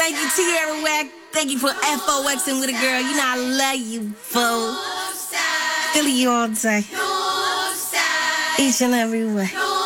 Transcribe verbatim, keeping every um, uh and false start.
Thank you, Tierra Whack. Thank you for F O Xing with a girl. You know I love you, fool. Philly you all day. Each and every way.